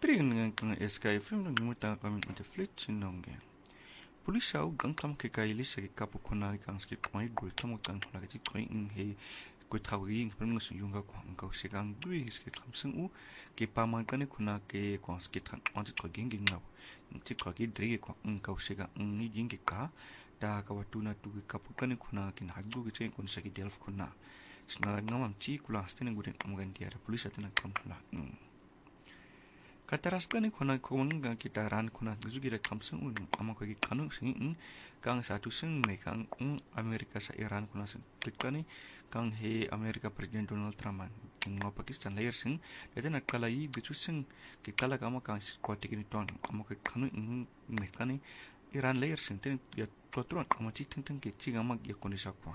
Tringen SK FM ng muta kami mit flit sinonge. Polisa u gangkam ke kaili se kapu kona kang skip mai gul tamu tang na ti koin he ko thawi ng pung su yunga ko ang ka sikang dui ske khamsung u ke paman kane kuna ke ko ske thang on ti ging ging na ti ko ki dri ko ang ka sika ni ging ke ka ta ka watuna tu kapu kane kuna kin hagdu ke chen kun saki delf kuna sna ngamam chi kula stene guden amgan dia polisa tena kam kula Kataras ka ni kuna kung kita ran kuna gusto kamsung un ama ko kanung sing kang satu sing may kang Amerika sa Iran kuna sing tikani kang he Amerika President Donald Trump ng Pakistan layer sing dati nakalai gusto sing kikala kama kang squat ni ton ama ko kanung may kani Iran layer sing tin ya totron ama chiting ting ke chiga mag ya kunisa ko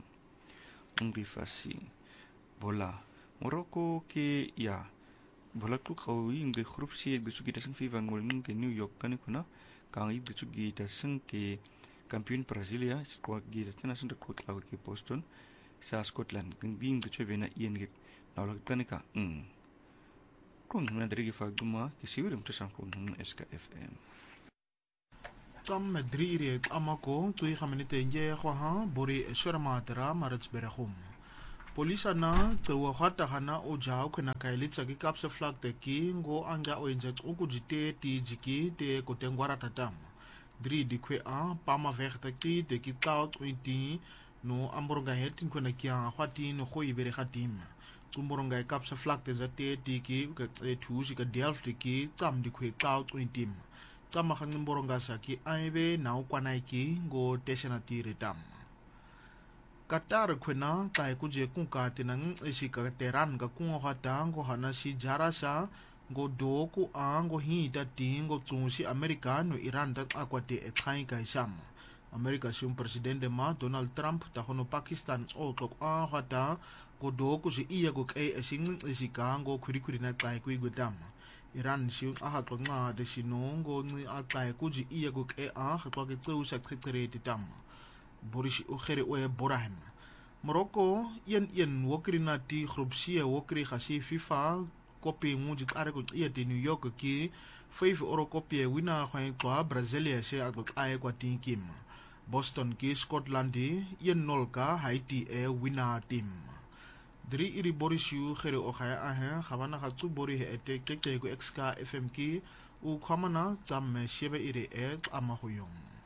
fasi bola Morocco ke ya Bolak tu kau ini grup si besu kita seng FIFA ngulung ke New York kan ikuna kang i besu kita seng ke kampion Brasilia squad kita tena seng dekut lagu ke Boston sa Scotland keng bing besu vena ian ke nolak kan ika kung na dari ke faguma ke siwir mtesan kung SKFM Tam Madrid amako tui khamanite nje khoha bori shoramatra marats berahum Polisa na tsewa khata hana o jao kena kailitsa ki kapsa flag te ki ngo anga o injat uku jite ti jiki te kotengwara tatam. Dri di kwe a pama vekta ki te ki tau twinti no amboronga hetin kwena kia khwati no khoi bere khatim. Tumboronga kapsa flag te zate ti ki tu shika delf te ki tsam di kwe tau twintim. Tsama khangimboronga sa ki aibe na ukwana ki ngo tesena ti retam. Qatar kwena kai kuje kunka tinang isi ka teran ka kungo hata ngo hana si jarasa ngo doku ango hi da tingo tsunsi Amerika no Iran da akwate etai kai sam Amerika si presidente ma Donald Trump ta hono Pakistan o tok a hata ngo doku si iya go kai esing isi ka ngo kuri na kai ku gudam Iran si a ha to nga de sinongo ni a kai kuji iya go kai a ha to ke tsu sa khekere titam Boris Ugere oe Borahim. Morocco yen wokri na ti groepsie wokri khasi FIFA kopi ngujit areko iya di New York ki 5 euro kopi wina khwain kwa Brasilia se akot ae kwa tinkim. Boston ki Scotland yen nolka Haiti wina team. Dri iri Boris Ugere okhaya ahe khabana khatsu bori he ete keke ko XK FM ki u khamana tsam shebe iri amahuyong.